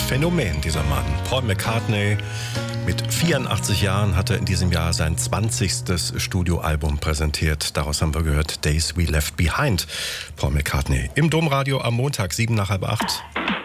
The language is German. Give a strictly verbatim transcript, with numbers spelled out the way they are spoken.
Phänomen, dieser Mann. Paul McCartney. Mit vierundachtzig Jahren hat er in diesem Jahr sein zwanzigstes Studioalbum präsentiert. Daraus haben wir gehört Days We Left Behind. Paul McCartney im Domradio am Montag, sieben nach halb acht.